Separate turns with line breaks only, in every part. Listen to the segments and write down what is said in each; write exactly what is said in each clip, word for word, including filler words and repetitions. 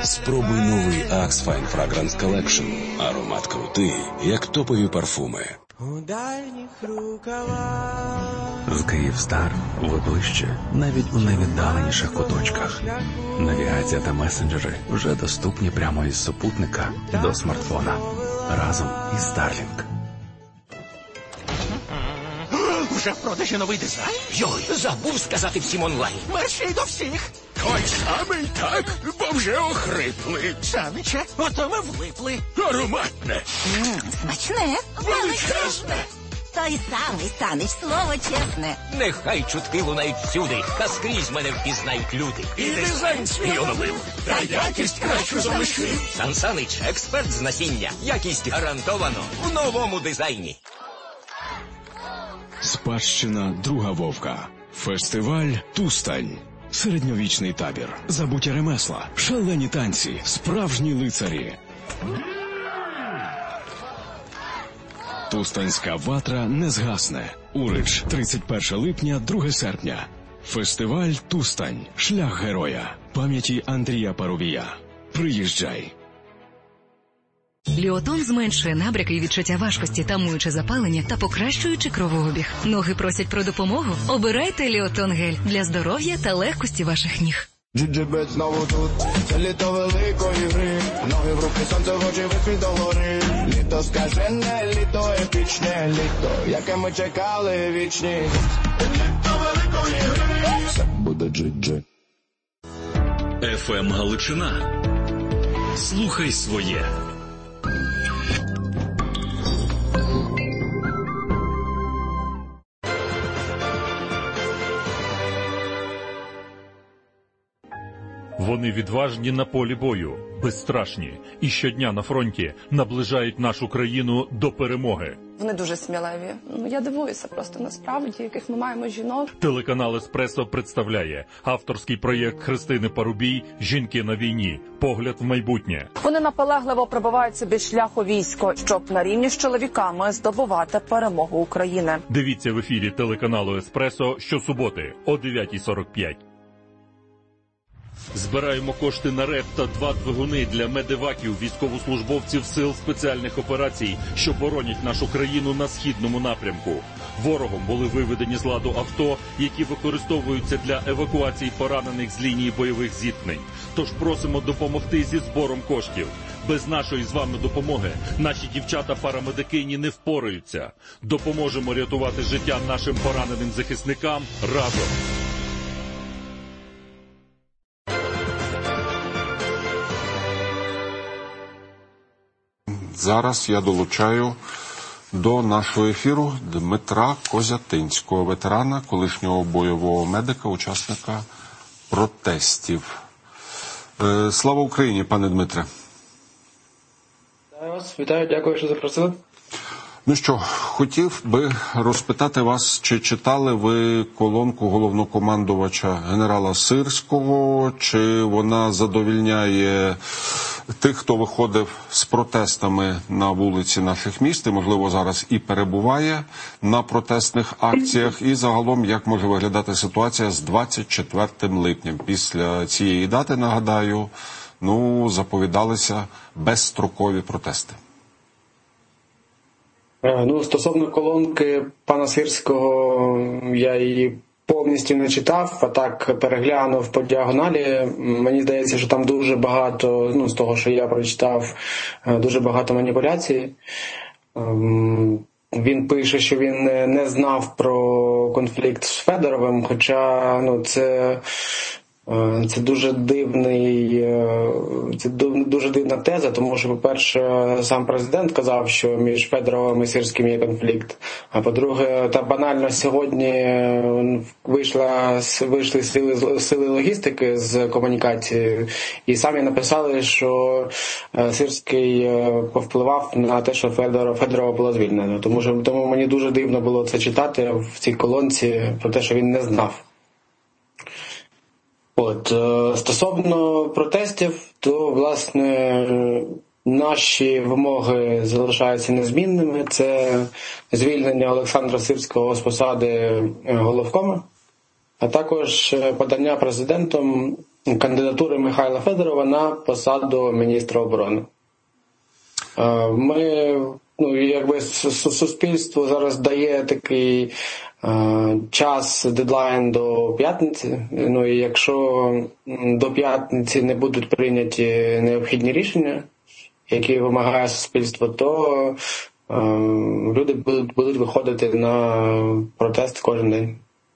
Спробуй новий Axe Fine Fragrance Collection. Аромат крутий, як топові парфуми.
З Київстар ви ближче, навіть у найвіддаленіших куточках. Навігація та месенджери вже доступні прямо із супутника до смартфона. Разом із Starlink.
Вже в продажі новий дизайн? Йой, забув сказати всім онлайн. Мерщій до всіх. Той самий так, бо вже охрипли. Саниче, ото ми влипли. Ароматне.
Ммм, смачне.
Величезне.
Той самий, Санич, слово чесне.
Нехай чутки лунають всюди, та скрізь мене впізнають люди. І дизайн свій оновив, та якість кращу залишив. Сан Санич, експерт з насіння. Якість гарантовано в новому дизайні.
Спадщина Друга Вовка. Фестиваль «Тустань». Середньовічний табір. Забуті ремесла. Шалені танці. Справжні лицарі. Тустанська ватра не згасне. Урич, тридцять першого липня, друге серпня. Фестиваль «Тустань». Шлях героя. Пам'яті Андрія Парубія. Приїжджай.
Ліотон зменшує набряки і відчуття важкості, тамуючи запалення та покращуючи кровообіг. Ноги просять про допомогу? Обирайте Ліотон гель для здоров'я та легкості ваших ніг.
Джиджибет знову тут, це літо великої гри. Ноги в руки, сонце в очі, вихід до гори. Літо скажене, літо епічне, літо, яке ми чекали вічність. Літо великої гри. Це буде джиджи.
еф ем Галичина. Слухай своє.
Вони відважні на полі бою, безстрашні, і щодня на фронті наближають нашу країну до перемоги.
Вони дуже сміливі. Ну, я дивуюся просто насправді, яких ми маємо жінок.
Телеканал «Еспресо» представляє авторський проєкт Христини Парубій «Жінки на війні. Погляд в майбутнє».
Вони наполегливо пробивають собі шлях у військо, щоб на рівні з чоловіками здобувати перемогу України.
Дивіться в ефірі телеканалу «Еспресо» щосуботи о дев'ятій сорок п'ять. Збираємо кошти на РЕП та два двигуни для медеваків, військовослужбовців сил спеціальних операцій, що боронять нашу країну на східному напрямку. Ворогом були виведені з ладу авто, які використовуються для евакуації поранених з лінії бойових зіткнень. Тож просимо допомогти зі збором коштів. Без нашої з вами допомоги наші дівчата-парамедикині не впораються. Допоможемо рятувати життя нашим пораненим захисникам разом.
Зараз я долучаю до нашого ефіру Дмитра Козятинського, ветерана, колишнього бойового медика, учасника протестів. Е, слава Україні, пане Дмитре.
Вітаю вас, вітаю, дякую, що запросили.
Ну що, хотів би розпитати вас, чи читали ви колонку головнокомандувача генерала Сирського, чи вона задовільняє тих, хто виходив з протестами на вулиці наших міст, і, можливо, зараз і перебуває на протестних акціях, і загалом, як може виглядати ситуація з двадцять четвертого липня. Після цієї дати, нагадаю, ну, заповідалися безстрокові протести.
Ну, стосовно колонки пана Сирського, я її повністю не читав, а так переглянув по діагоналі. Мені здається, що там дуже багато, ну, з того, що я прочитав, дуже багато маніпуляцій. Він пише, що він не знав про конфлікт з Федоровим, хоча, ну, це... Це дуже дивний, це дуже дивна теза, тому що, по-перше, сам президент казав, що між Федоровим і Сирським є конфлікт. А по-друге, та банально сьогодні вийшла, вийшли сили, сили логістики з комунікації і самі написали, що Сирський повпливав на те, що Федорова, Федорова була звільнена. Тому, що, тому мені дуже дивно було це читати в цій колонці про те, що він не знав. От, стосовно протестів, то, власне, наші вимоги залишаються незмінними. Це звільнення Олександра Сирського з посади головкома, а також подання президентом кандидатури Михайла Федорова на посаду міністра оборони. Ми, ну, якби суспільство зараз дає такий е, час, дедлайн до п'ятниці. Ну і якщо до п'ятниці не будуть прийняті необхідні рішення, які вимагає суспільство, то е, люди будуть, будуть виходити на протест кожен день.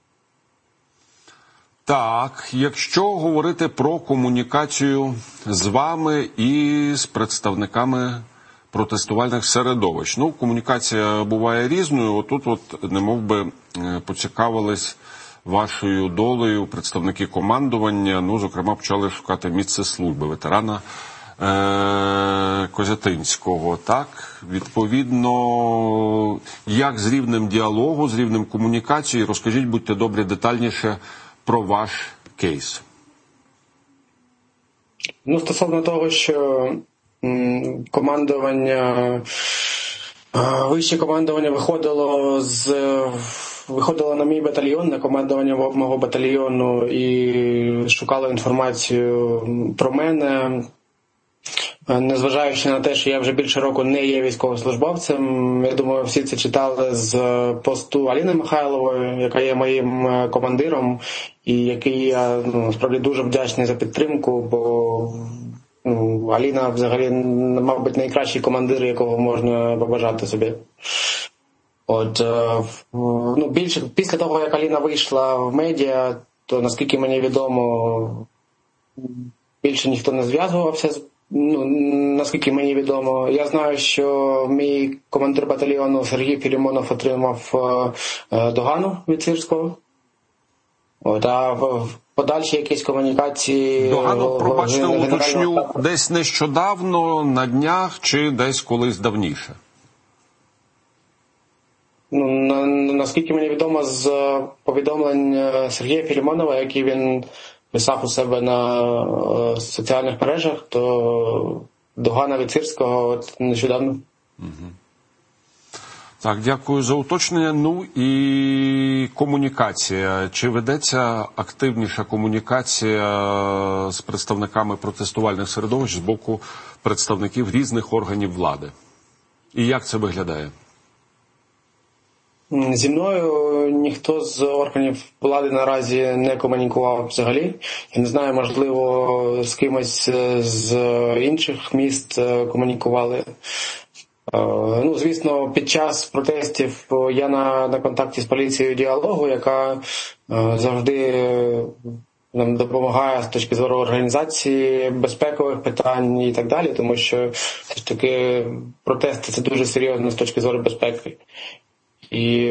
Так, якщо говорити про комунікацію з вами і з представниками протестувальних середовищ. Ну, комунікація буває різною. Отут от немов би поцікавились вашою долею представники командування. Ну, зокрема, почали шукати місце служби ветерана е- Козятинського. Так, відповідно, як з рівнем діалогу, з рівнем комунікації, розкажіть, будьте добрі, детальніше про ваш кейс.
Ну, стосовно того, що командування, вище командування виходило з виходило на мій батальйон, на командування мого батальйону і шукало інформацію про мене, незважаючи на те, що я вже більше року не є військовослужбовцем. Я думаю, всі це читали з посту Аліни Михайлової, яка є моїм командиром, і який я, ну, справді дуже вдячний за підтримку, бо ну, Аліна взагалі, мабуть, найкращий командир, якого можна побажати собі. От, ну, більше, після того, як Аліна вийшла в медіа, то, наскільки мені відомо, більше ніхто не зв'язувався з Ну, наскільки мені відомо. Я знаю, що мій командир батальйону Сергій Філімонов отримав е, догану від Сирського. От, а в подальші якісь комунікації...
Догану, пробачте, уточню, десь нещодавно, на днях, чи десь колись давніше?
Ну, на, наскільки мені відомо з повідомлень Сергія Філімонова, які він писав у себе на е, соціальних мережах, то догана від Сирського от нещодавно.
Угу. Так, дякую за уточнення. Ну і комунікація. Чи ведеться активніша комунікація з представниками протестувальних середовищ з боку представників різних органів влади? І як це виглядає?
Зі мною ніхто з органів влади наразі не комунікував взагалі. Я не знаю, можливо, з кимось з інших міст комунікували. Ну, звісно, під час протестів я на, на контакті з поліцією діалогу, яка завжди нам допомагає з точки зору організації безпекових питань і так далі, тому що все ж таки протести – це дуже серйозно з точки зору безпеки. І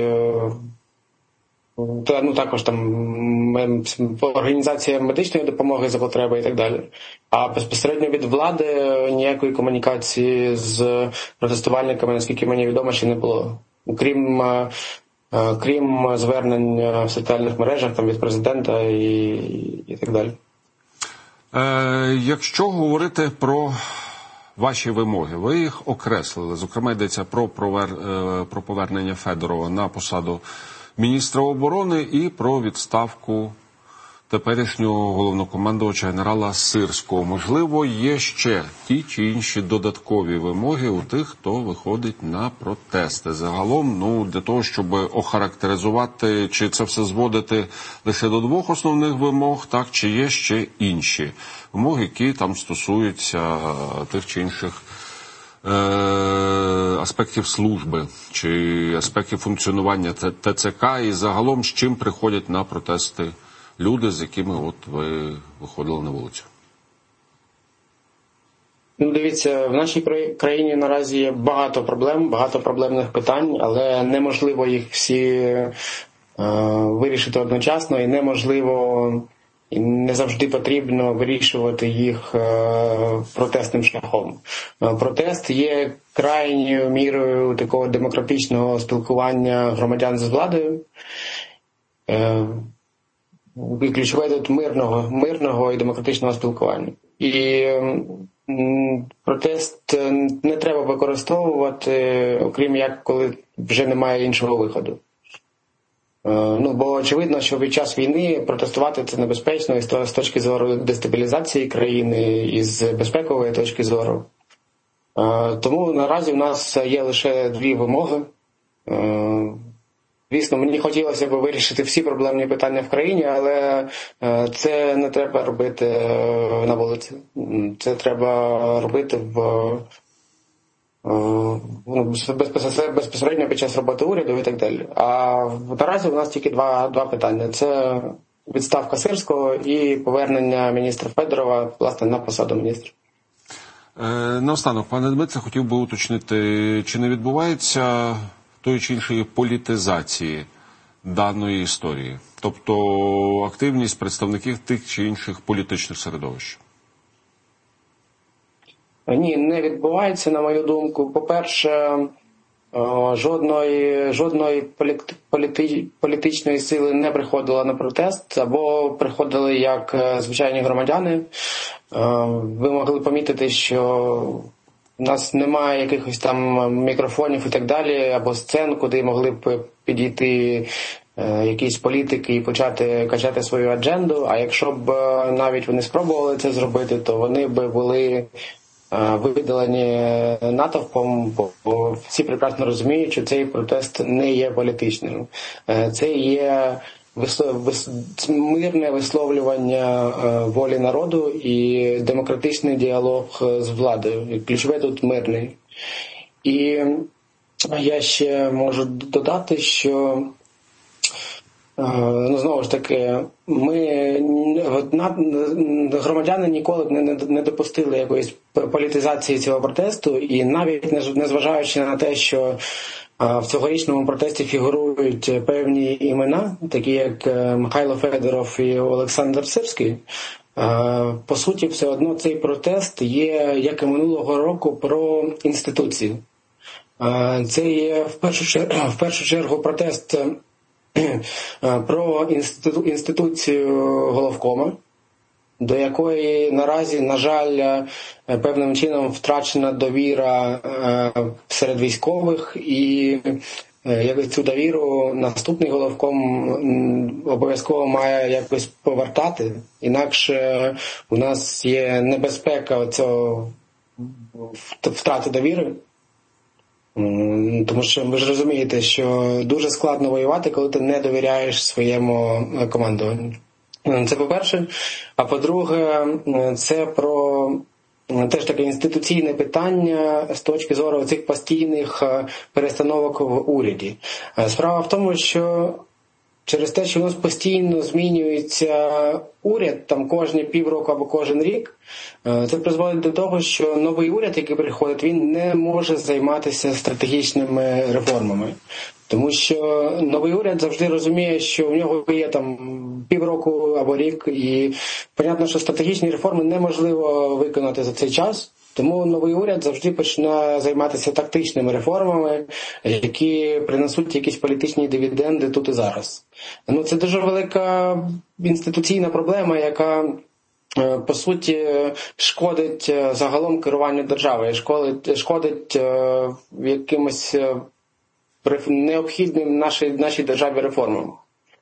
ну, також там організація медичної допомоги за потреби і так далі. А безпосередньо від влади ніякої комунікації з протестувальниками, наскільки мені відомо, ще не було. Крім, крім звернень в соціальних мережах там, від президента і, і так далі.
Е, якщо говорити про ваші вимоги, ви їх окреслили. Зокрема, йдеться про, провер... про повернення Федорова на посаду міністра оборони і про відставку теперішнього головнокомандувача генерала Сирського. Можливо, є ще ті чи інші додаткові вимоги у тих, хто виходить на протести. Загалом, ну, для того, щоб охарактеризувати, чи це все зводити лише до двох основних вимог, так, чи є ще інші вимоги, які там стосуються тих чи інших е- аспектів служби, чи аспектів функціонування ТЦК, і загалом, з чим приходять на протести люди, з якими от ви виходили на вулицю?
Ну, дивіться, в нашій країні наразі є багато проблем, багато проблемних питань, але неможливо їх всі е, вирішити одночасно, і неможливо, і не завжди потрібно вирішувати їх е, протестним шляхом. Е, протест є крайньою мірою такого демократичного спілкування громадян з владою. Е, І ключове тут мирного, мирного і демократичного спілкування. І м, протест не треба використовувати, окрім як коли вже немає іншого виходу. Ну, бо очевидно, що під час війни протестувати це небезпечно і з точки зору дестабілізації країни, і з безпекової точки зору. Тому наразі в нас є лише дві вимоги. Звісно, мені хотілося б вирішити всі проблемні питання в країні, але це не треба робити на вулиці. Це треба робити в безпосередньо під час роботи уряду і так далі. А наразі у нас тільки два, два питання. Це відставка Сирського і повернення міністра Федорова, власне, на посаду міністра.
Наостанок, пане Дмитре, хотів би уточнити, чи не відбувається тої чи іншої політизації даної історії? Тобто активність представників тих чи інших політичних середовищ?
Ні, не відбувається, на мою думку. По-перше, жодної, жодної політи, політичної сили не приходила на протест, або приходили як звичайні громадяни. Ви могли помітити, що у нас немає якихось там мікрофонів і так далі, або сцен, куди могли б підійти якісь політики і почати качати свою адженду. А якщо б навіть вони спробували це зробити, то вони б були видалені натовпом, бо всі прекрасно розуміють, що цей протест не є політичним. Це є мирне висловлювання волі народу і демократичний діалог з владою. Ключове тут мирний. І я ще можу додати, що ну, знову ж таки, ми, громадяни ніколи не, не допустили якоїсь політизації цього протесту, і навіть незважаючи на те, що в цьогорічному протесті фігурують певні імена, такі як Михайло Федоров і Олександр Сирський, по суті, все одно цей протест є, як і минулого року, про інституції. Це є в першу чергу, в першу чергу протест про інститу, інституцію головкома, до якої наразі, на жаль, певним чином втрачена довіра серед військових, і якось цю довіру наступний головком обов'язково має якось повертати, інакше у нас є небезпека цього втрати довіри. Тому що ви ж розумієте, що дуже складно воювати, коли ти не довіряєш своєму командуванню. Це по-перше. А по-друге, це про теж таке інституційне питання з точки зору цих постійних перестановок в уряді. Справа в тому, що через те, що у нас постійно змінюється уряд, там кожні півроку або кожен рік, це призводить до того, що новий уряд, який приходить, він не може займатися стратегічними реформами. Тому що новий уряд завжди розуміє, що у нього є там півроку або рік, і понятно, що стратегічні реформи неможливо виконати за цей час. Тому новий уряд завжди почне займатися тактичними реформами, які принесуть якісь політичні дивіденди тут і зараз. Ну, це дуже велика інституційна проблема, яка, по суті, шкодить загалом керуванню держави, шкодить, шкодить якимось необхідним нашій, нашій державі реформам.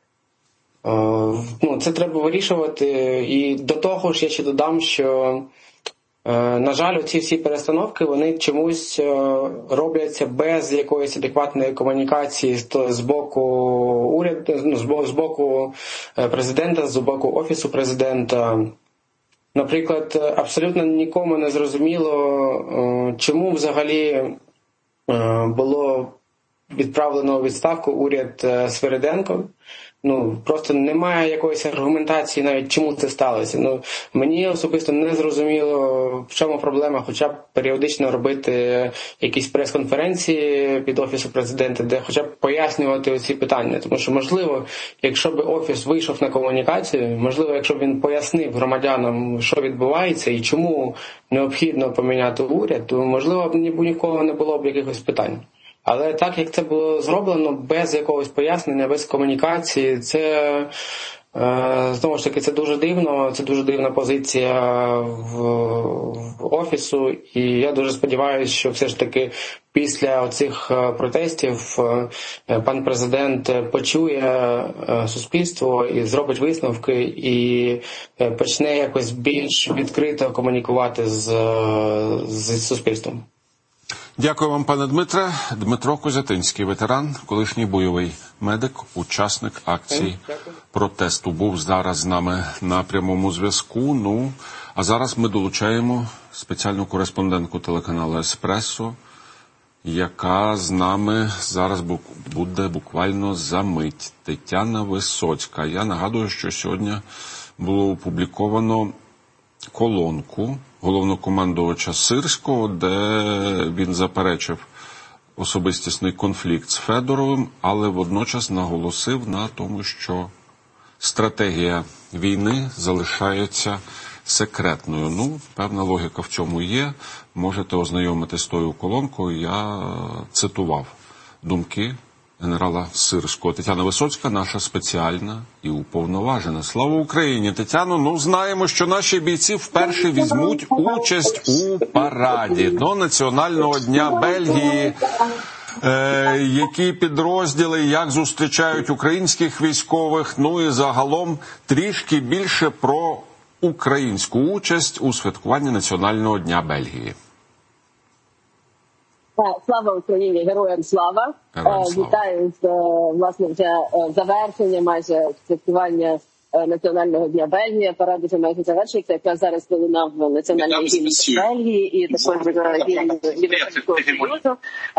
Ну, це треба вирішувати. І до того ж я ще додам, що на жаль, ці всі перестановки, вони чомусь робляться без якоїсь адекватної комунікації з боку уряду, з боку президента, з боку Офісу президента. Наприклад, абсолютно нікому не зрозуміло, чому взагалі було відправлено у відставку уряд Свириденко. Ну, просто немає якоїсь аргументації навіть, чому це сталося. Ну, мені особисто не зрозуміло, в чому проблема, хоча б періодично робити якісь прес-конференції під Офісу президента, де хоча б пояснювати оці питання. Тому що, можливо, якщо б Офіс вийшов на комунікацію, можливо, якщо б він пояснив громадянам, що відбувається і чому необхідно поміняти уряд, то, можливо, ні б нікого не було б якихось питань. Але так, як це було зроблено, без якогось пояснення, без комунікації, це Знову ж таки, це дуже дивно, це дуже дивна позиція в, в офісу, і я дуже сподіваюся, що все ж таки після оцих протестів пан президент почує суспільство і зробить висновки, і почне якось більш відкрито комунікувати з, з суспільством.
Дякую вам, пане Дмитре. Дмитро Козятинський, ветеран, колишній бойовий медик, учасник акції протесту, був зараз з нами на прямому зв'язку. Ну, а зараз ми долучаємо спеціальну кореспондентку телеканалу «Еспресо», яка з нами зараз буде буквально за мить. Тетяна Висоцька. Я нагадую, що сьогодні було опубліковано колонку головнокомандувача Сирського, де він заперечив особистісний конфлікт з Федоровим, але водночас наголосив на тому, що стратегія війни залишається секретною. Ну, певна логіка в цьому є. Можете ознайомитися з тою колонкою. Я цитував думки генерала Сирського. Тетяна Висоцька, наша спеціальна і уповноважена. Слава Україні! Тетяно, ну знаємо, що наші бійці вперше візьмуть участь у параді до Національного дня Бельгії. Е, які підрозділи, як зустрічають українських військових, ну і загалом трішки більше про українську участь у святкуванні Національного дня Бельгії.
Слава Україні, героям слава.
Героям слава.
Вітаю з, власне, вже завершення майже святкування Національного дня Бельгії. Парад вже майже завершується. Якраз зараз пролунав національний гімн Бельгії і також гімн Європейського Союзу.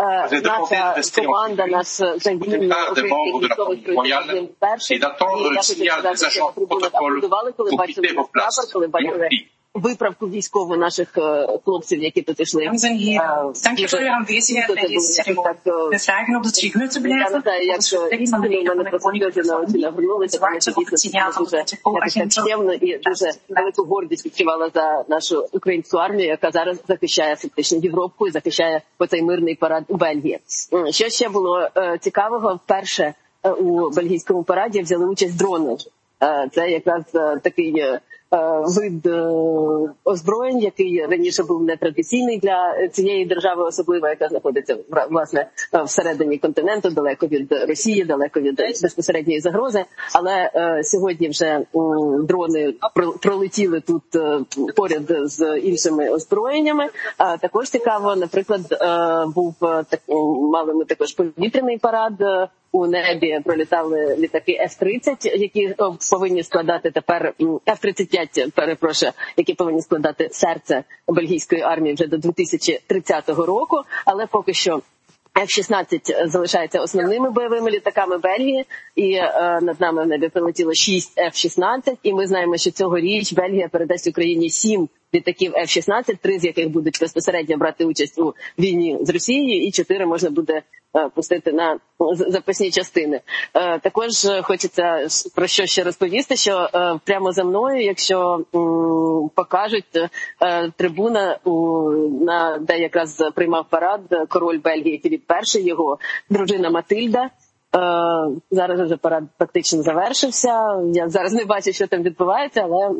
Наша команда, наш загін українських військових прийшов перший. І я хочу сказати, що трибуни аплодували, коли бачили прапор, коли бачили виправку військову наших хлопців, які тут йшли.
Dank voor uw aanwezigheid bij deze ceremonie. We vragen op de tribune te blijven. Volgens vertrek van de leden van de Koninklijke Familie. Het wachten op het signaal van de protocol-agenten.
І дуже велику гордість відчувала за нашу українську армію, яка зараз захищає фактично Європу і захищає оцей мирний парад у Бельгії. Що ще було цікавого? Вперше у бельгійському параді взяли участь дрони. Це якраз такий вид озброєнь, який раніше був нетрадиційний для цієї держави, особливо, яка знаходиться, власне, всередині континенту, далеко від Росії, далеко від безпосередньої загрози. Але сьогодні вже дрони пролетіли тут поряд з іншими озброєннями. Також цікаво, наприклад, був так, мали ми також повітряний парад. У небі пролітали літаки еф тридцять, які повинні складати тепер еф тридцять п'ять, перепрошую, які повинні складати серце бельгійської армії вже до дві тисячі тридцятого року, але поки що еф шістнадцять залишається основними бойовими літаками Бельгії, і е, над нами в небі прилетіло шість еф шістнадцять, і ми знаємо, що цьогоріч Бельгія передасть Україні сім літаків еф шістнадцять, три з яких будуть безпосередньо брати участь у війні з Росією, і чотири можна буде е, пустити на запасні частини. Е, також хочеться про що ще розповісти, що е, прямо за мною, якщо м, покажуть е, трибуна, у, на, де якраз приймав парад король Бельгії Філіп перший, його дружина Матильда. Е, зараз вже парад практично завершився. Я зараз не бачу, що там відбувається, але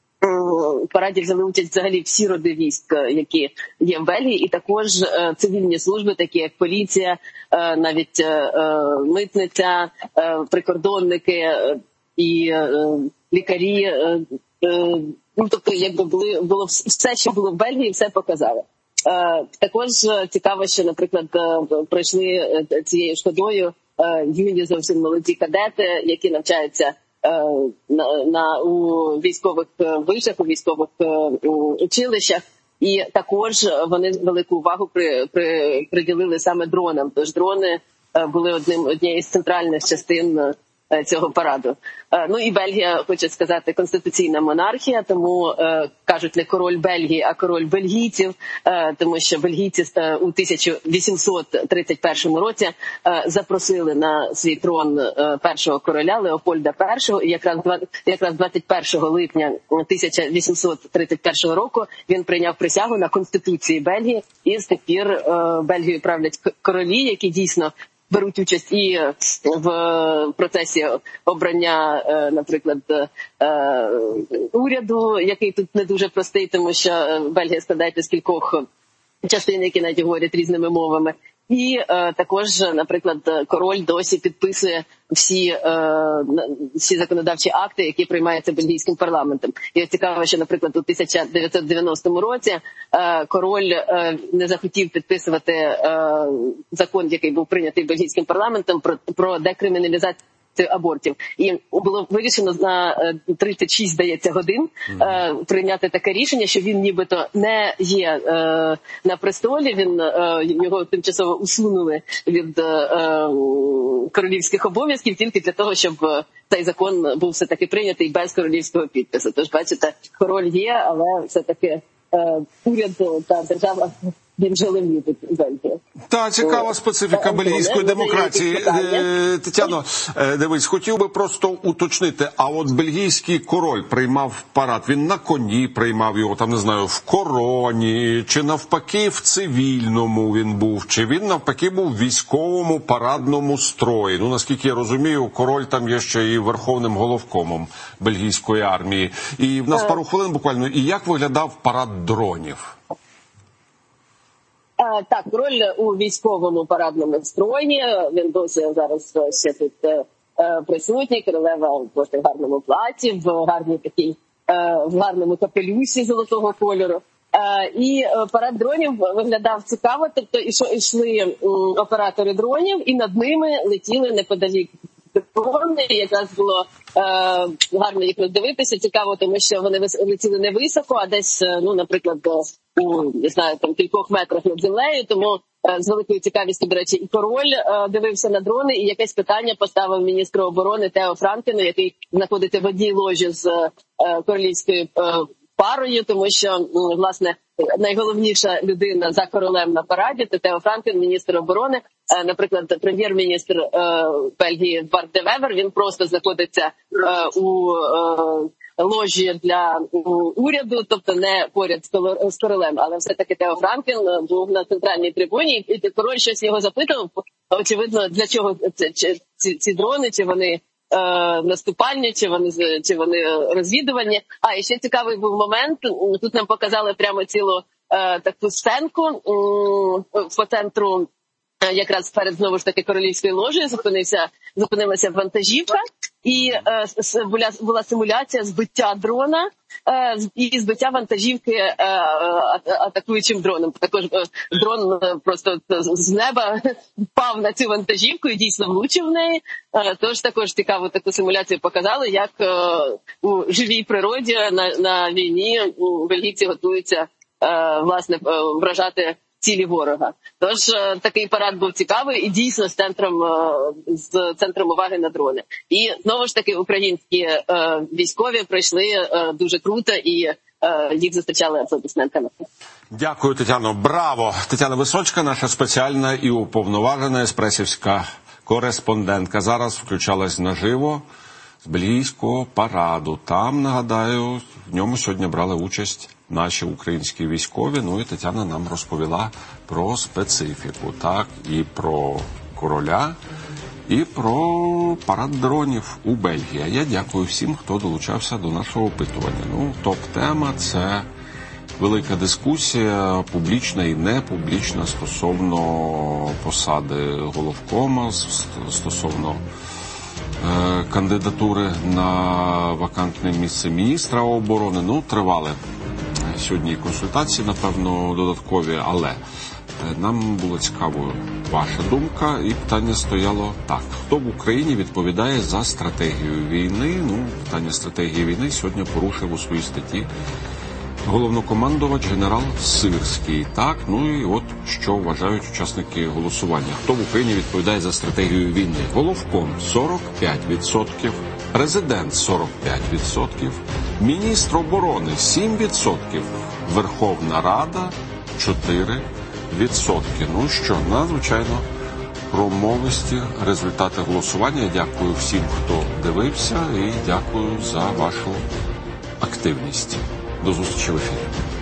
в параді взяли участь взагалі всі роди військ, які є в Бельгії, і також е, цивільні служби, такі як поліція, е, навіть е, митниця, е, прикордонники е, і е, лікарі. Е, е, ну, тобто, якби були, було все, що було в Бельгії, все показали. Е, також цікаво, що, наприклад, пройшли цією ж ходою е, юні зовсім молоді кадети, які навчаються На, на у військових вишах, у військових у училищах, і також вони велику увагу при, при, приділили саме дронам. Тож дрони були одним однією з центральних частин цього параду. Ну і Бельгія, хочу сказати, конституційна монархія, тому е, кажуть не король Бельгії, а король бельгійців, е, тому що бельгійці е, у тисяча вісімсот тридцять першому році е, запросили на свій трон е, першого короля Леопольда першого, і якраз, якраз двадцять першого липня тисяча вісімсот тридцять першого року він прийняв присягу на Конституції Бельгії, і з тих пір е, Бельгією правлять королі, які дійсно беруть участь і в процесі обрання, наприклад, уряду, який тут не дуже простий, тому що Бельгія складається з кількох частин, які навіть говорять різними мовами. І е, також, наприклад, король досі підписує всі, е, всі законодавчі акти, які приймаються бельгійським парламентом. І цікаво, що, наприклад, у тисяча дев'ятсот дев'яностому році е, король е, не захотів підписувати е, закон, який був прийнятий бельгійським парламентом, про, про декриміналізацію абортів. І було вирішено на тридцять шість, здається, годин е, прийняти таке рішення, що він нібито не є е, на престолі, він, е, його тимчасово усунули від е, королівських обов'язків тільки для того, щоб цей закон був все-таки прийнятий без королівського підпису. Тож, бачите, король є, але все-таки е, уряд та держава він же левітить Бельгію.
Та, цікава специфіка бельгійської демократії. Тетяно, дивись, хотів би просто уточнити, а от бельгійський король приймав парад, він на коні приймав його, там, не знаю, в короні, чи навпаки в цивільному він був, чи він навпаки був в військовому парадному строї. Ну, наскільки я розумію, король там є ще і верховним головкомом бельгійської армії. І в нас пару хвилин буквально, і як виглядав парад дронів?
Так, король у військовому парадному строї, він досі зараз ще тут присутній, королева в гарному платі, в гарній такій, в гарному капелюсі золотого кольору. І парад дронів виглядав цікаво, тобто йшли оператори дронів і над ними летіли неподалік дрони, якраз було е, гарно їх роздивитися, цікаво, тому що вони летіли не високо, а десь, ну, наприклад, у, не знаю, там кількох метрах над землею, тому е, з великою цікавістю, до речі, і король е, дивився на дрони, і якесь питання поставив міністру оборони Тео Франкену, який знаходиться в одній ложі з е, королівською е, парою, тому що, власне, найголовніша людина за королем на параді – це Тео Франкен, міністр оборони. Наприклад, прем'єр-міністр Бельгії Барт де Вевер, він просто знаходиться у ложі для уряду, тобто не поряд з королем, але все-таки Тео Франкен був на центральній трибуні, і король щось його запитав, очевидно, для чого ці, ці дрони, чи вони наступальні, чи вони, чи вони розвідувальні. А, і ще цікавий був момент, тут нам показали прямо цілу е, таку сценку е, по центру, е, якраз перед, знову ж таки, королівською ложею зупинився, зупинилася вантажівка, і е, була, була симуляція збиття дрона е, і збиття вантажівки е, атакуючим дроном. Також е, дрон просто з неба впав на цю вантажівку і дійсно влучив в неї. Е, тож також цікаву таку симуляцію показали, як е, у живій природі на, на війні бельгійці готуються е, власне вражати цілі ворога. Тож такий парад був цікавий і дійсно з центром, з центром уваги на дрони. І знову ж таки українські е, військові пройшли е, дуже круто і е, їх зустрічали аплодисментами.
Дякую, Тетяно. Браво! Тетяна Висоцька, наша спеціальна і уповноважена еспресівська кореспондентка. Зараз включалась наживо з бельгійського параду. Там, нагадаю, в ньому сьогодні брали участь наші українські військові. Ну і Тетяна нам розповіла про специфіку, так, і про короля, і про парад дронів у Бельгії. А я дякую всім, хто долучався до нашого опитування. Ну, топ-тема – це велика дискусія, публічна і непублічна, стосовно посади головкома, стосовно е, кандидатури на вакантне місце міністра оборони. Ну, тривали сьогодні консультації, напевно, додаткові, але нам було цікаво ваша думка, і питання стояло так. Хто в Україні відповідає за стратегію війни? Ну, питання стратегії війни сьогодні порушив у своїй статті головнокомандувач генерал Сирський. Так, ну і от що вважають учасники голосування. Хто в Україні відповідає за стратегію війни? Головком – сорок п'ять відсотків, президент – сорок п'ять відсотків, міністр оборони – сім відсотків, Верховна Рада – чотири відсотки. Ну що, надзвичайно промовисті результати голосування. Дякую всім, хто дивився, і дякую за вашу активність. До зустрічі в ефірі.